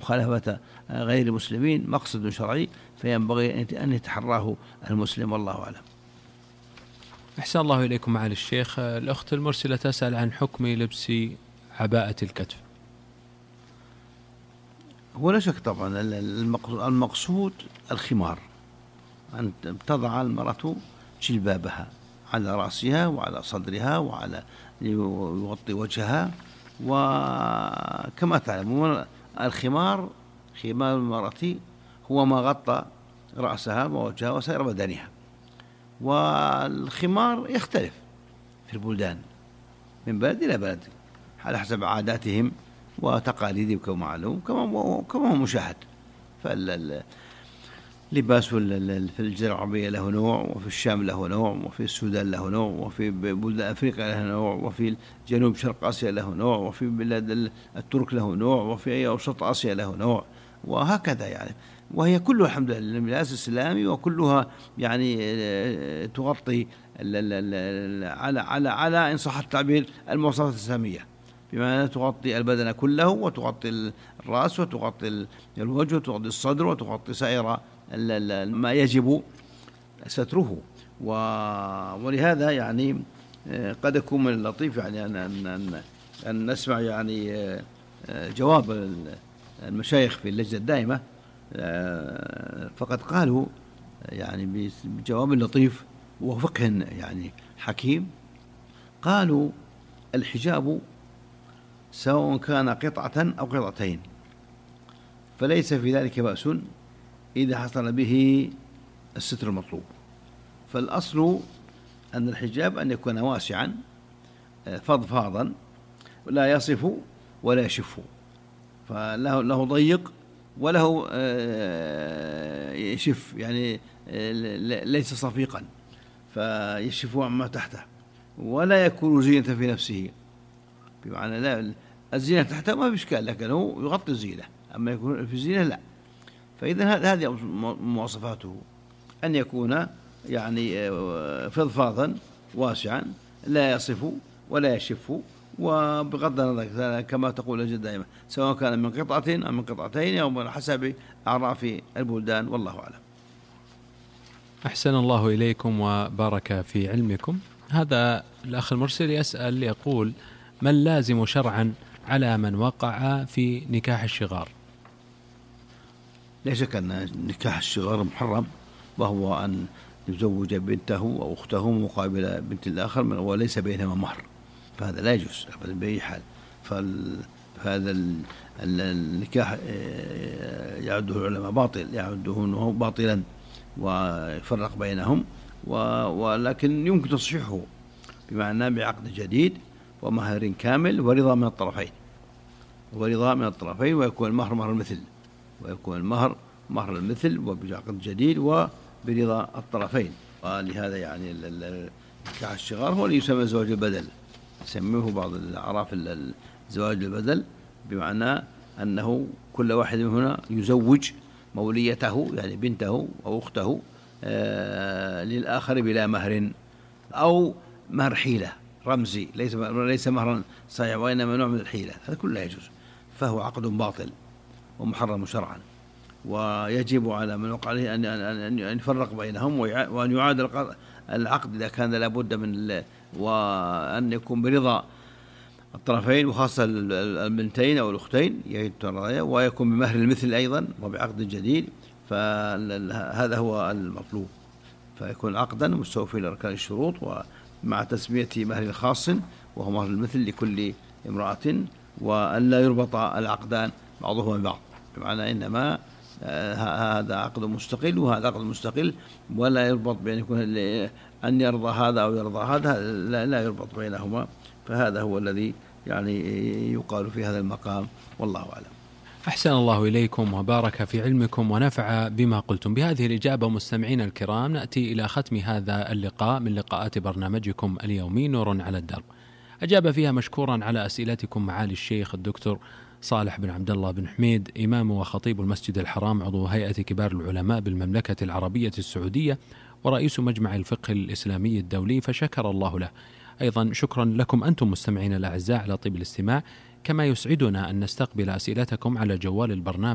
مخالفة غير المسلمين مقصد شرعي، فينبغي أن يتحراه المسلم، والله أعلم. أحسن الله إليكم معالي الشيخ. الأخت المرسلة تسأل عن حكم لبس عباءة الكتف. هو لا شك طبعا المقصود الخمار، أن تضع المرأة جلبابها على رأسها وعلى صدرها وعلى يغطي وجهها. وكما تعلمون الخمار، خمار المرأة هو ما غطى رأسها ووجهها وسائر بدنها. والخمار يختلف في البلدان من بلد إلى بلد على حسب عاداتهم وتقاليدهم كما معلوم، كما هو مشاهد. لباس في الجزيرة العربية له نوع، وفي الشام له نوع، وفي السودان له نوع، وفي بلدان أفريقيا له نوع، وفي جنوب شرق آسيا له نوع، وفي بلاد الترك له نوع، وفي أوسط آسيا له نوع، وهكذا يعني. وهي كلها الحمد لله لباس إسلامي، وكلها يعني تغطي على إن صح التعبير المواصفات الإسلامية، بمعنى تغطي البدن كله، وتغطي الرأس، وتغطي الوجه، وتغطي الصدر، وتغطي سائر ما يجب ستره. ولهذا يعني قد يكون من اللطيف يعني أن نسمع يعني جواب المشايخ في اللجنة الدائمة، فقد قالوا يعني بجواب لطيف وفقه يعني حكيم. قالوا الحجاب سواء كان قطعة أو قطعتين فليس في ذلك بأس إذا حصل به الستر المطلوب. فالأصل أن الحجاب أن يكون واسعا فضفاضا لا يصف ولا يشف، فله ضيق وله يشف، يعني ليس صفيقا فيشف عما تحته، ولا يكون زينة في نفسه، بمعنى لا الزينة تحته ما في إشكال، لكنه يغطي الزينة، أما يكون في الزينة لا. فإذا هذه مواصفاته، أن يكون يعني فضفاضا واسعا لا يصف ولا يشف، وبغض النظر كما تقول الجد دائما سواء كان من قطعة أو من قطعتين أو من حسب أعراف البلدان، والله أعلم. أحسن الله إليكم وبارك في علمكم. هذا الأخ المرسل يسأل يقول: ما اللازم شرعا على من وقع في نكاح الشغار؟ لا شك أن نكاح الشغار محرم، وهو أن يزوج بنته أو أخته مقابل بنت الآخر وليس بينهما مهر، فهذا لا يجوز أبدا بأي حال. فهذا النكاح يعده العلماء باطل، يعده باطلا ويفرق بينهم، ولكن يمكن تصحيحه بمعنى بعقد جديد ومهر كامل ورضا من الطرفين، ويكون المهر مهر المثل وبعقد جديد وبرضا الطرفين. ولهذا يعني نكاح الشغار هو اللي يسمى زواج البدل، يسميه بعض الأعراف زواج البدل، بمعنى أنه كل واحد من هنا يزوج موليته يعني بنته أو أخته للآخر بلا مهر أو مهر حيلة رمزي، ليس مهرا صحيح وإنما نوع من الحيلة، هذا كله يجوز. فهو عقد باطل ومحرم شرعا، ويجب على من وقع عليه أن يفرق بينهم وأن يعاد العقد إذا كان لابد من، وأن يكون برضا الطرفين وخاصة البنتين أو الأختين، ويكون بمهر المثل أيضا وبعقد جديد. فهذا هو المطلوب، فيكون عقدا مستوفي لأركان الشروط ومع تسمية مهر خاص وهو مهر المثل لكل امرأة، وأن لا يربط العقدان بعضهما ببعض، بمعنى إنما هذا عقد مستقل وهذا عقد مستقل، ولا يربط بين يكون أن يرضى هذا أو يرضى هذا، لا يربط بينهما. فهذا هو الذي يعني يقال في هذا المقام، والله أعلم. أحسن الله إليكم وبارك في علمكم ونفع بما قلتم. بهذه الإجابة مستمعين الكرام نأتي إلى ختم هذا اللقاء من لقاءات برنامجكم اليومي نور على الدرب. أجاب فيها مشكورا على أسئلتكم معالي الشيخ الدكتور صالح بن عبد الله بن حميد، إمام وخطيب المسجد الحرام، عضو هيئة كبار العلماء بالمملكة العربية السعودية ورئيس مجمع الفقه الإسلامي الدولي، فشكر الله له. أيضا شكرا لكم أنتم مستمعين الأعزاء على طيب الاستماع، كما يسعدنا أن نستقبل أسئلتكم على جوال البرنامج